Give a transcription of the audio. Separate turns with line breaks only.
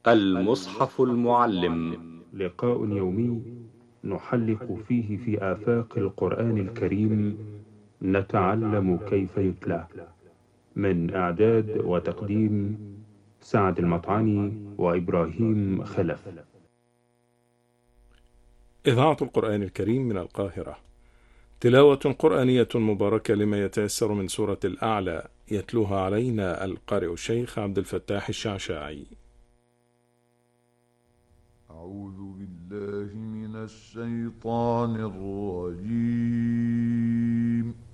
المصحف المعلم.
لقاء يومي نحلق فيه في آفاق القرآن الكريم، نتعلم كيف يتلى. من إعداد وتقديم سعد المطعني وإبراهيم خلف.
إذاعة القرآن الكريم من القاهرة. تلاوة قرآنية مباركة لما يتيسر من سورة الأعلى، يتلوها علينا القارئ الشيخ عبد الفتاح الشعشاعي.
أعوذ بالله من الشيطان الرجيم.